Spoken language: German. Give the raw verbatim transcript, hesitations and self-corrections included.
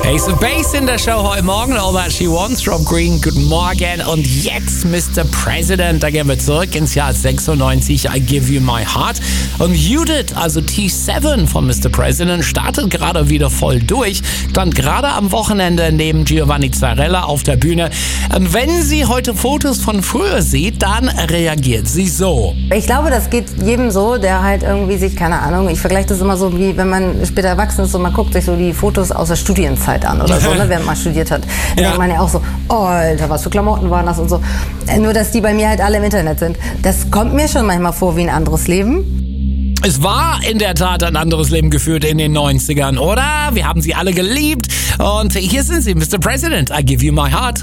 Ace of Base in der Show heute Morgen. All That She Wants, Rob Green, guten Morgen. Und jetzt, Mister President, da gehen wir zurück ins Jahr sechsundneunzig. I Give You My Heart. Und You Did, also T sieben von Mister President, startet gerade wieder voll durch. Dann gerade am Wochenende neben Giovanni Zarella auf der Bühne. Und wenn sie heute Fotos von früher sieht, dann reagiert sie so. Ich glaube, das geht jedem so, der halt irgendwie sich, keine Ahnung, ich vergleiche das immer so, wie wenn man später erwachsen ist und man guckt sich so die Fotos aus der Studienzeit an oder so, ne, während man studiert hat. Dann Ja. denkt man ja auch so, oh, Alter, was für Klamotten waren das und so. Nur, dass die bei mir halt alle im Internet sind. Das kommt mir schon manchmal vor wie ein anderes Leben. Es war in der Tat ein anderes Leben geführt in den neunzigern, oder? Wir haben sie alle geliebt. Und hier sind sie, Mister President, I Give You My Heart.